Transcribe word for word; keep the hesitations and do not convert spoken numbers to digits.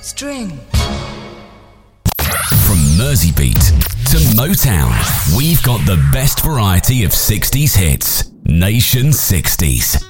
String. From Merseybeat to Motown, we've got the best variety of sixties hits. Nation sixties.